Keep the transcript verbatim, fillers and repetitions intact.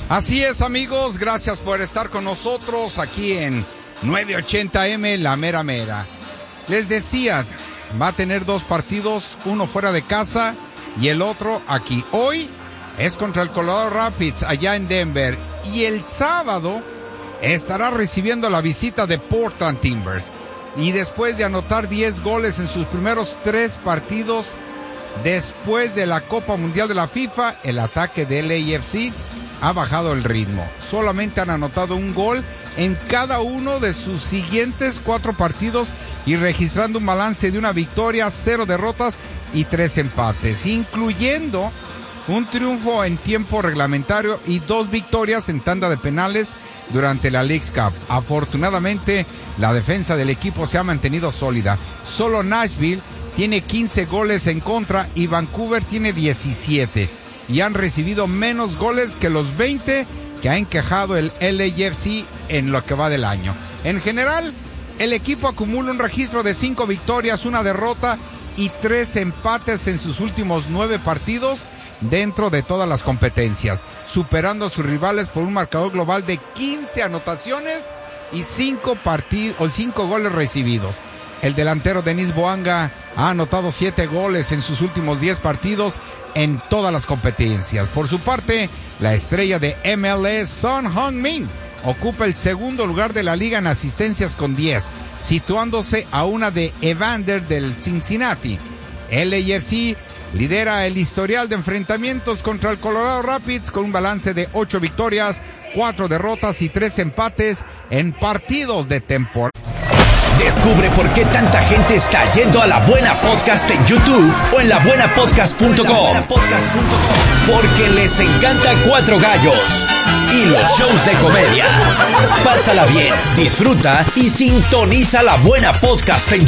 Así es, amigos, gracias por estar con nosotros aquí en nueve ochenta eme, La Mera Mera. Les decía, va a tener dos partidos, uno fuera de casa y el otro aquí. Hoy es contra el Colorado Rapids allá en Denver y el sábado estará recibiendo la visita de Portland Timbers. Y después de anotar diez goles en sus primeros tres partidos después de la Copa Mundial de la FIFA, el ataque de L A F C ha bajado el ritmo. Solamente han anotado un gol en cada uno de sus siguientes cuatro partidos y registrando un balance de una victoria, cero derrotas y tres empates, incluyendo un triunfo en tiempo reglamentario y dos victorias en tanda de penales durante la Leagues Cup. Afortunadamente, la defensa del equipo se ha mantenido sólida. Solo Nashville tiene quince goles en contra y Vancouver tiene diecisiete. Y han recibido menos goles que los veinte que ha encajado el L A F C en lo que va del año. En general, el equipo acumula un registro de cinco victorias, una derrota y tres empates en sus últimos nueve partidos dentro de todas las competencias, superando a sus rivales por un marcador global de quince anotaciones y cinco partidos o cinco goles recibidos. El delantero Denis Bouanga ha anotado siete goles en sus últimos diez partidos en todas las competencias. Por su parte, la estrella de M L S, Son Heung-min, ocupa el segundo lugar de la liga en asistencias con diez, situándose a una de Evander del Cincinnati. L A F C lidera el historial de enfrentamientos contra el Colorado Rapids con un balance de ocho victorias, cuatro derrotas y tres empates en partidos de temporada. Descubre por qué tanta gente está yendo a La Buena Podcast en YouTube o en la buena podcast punto com. Porque les encanta Cuatro Gallos y los shows de comedia. Pásala bien, disfruta y sintoniza La Buena Podcast en